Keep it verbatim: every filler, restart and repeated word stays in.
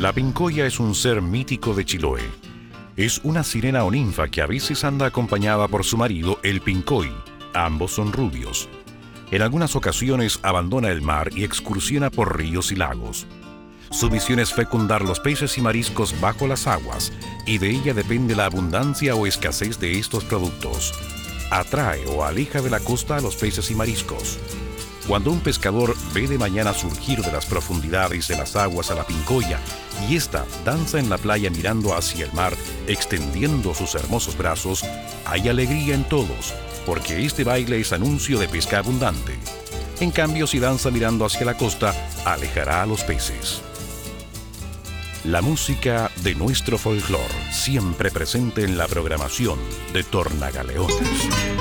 La pincoya es un ser mítico de Chiloé. Es una sirena o ninfa que a veces anda acompañada por su marido, el pincoy. Ambos son rubios. En algunas ocasiones abandona el mar y excursiona por ríos y lagos. Su misión es fecundar los peces y mariscos bajo las aguas, y de ella depende la abundancia o escasez de estos productos. Atrae o aleja de la costa a los peces y mariscos. Cuando un pescador ve de mañana surgir de las profundidades de las aguas a la pincoya y ésta danza en la playa mirando hacia el mar, extendiendo sus hermosos brazos, hay alegría en todos, porque este baile es anuncio de pesca abundante. En cambio, si danza mirando hacia la costa, alejará a los peces. La música de nuestro folclore, siempre presente en la programación de Tornagaleones.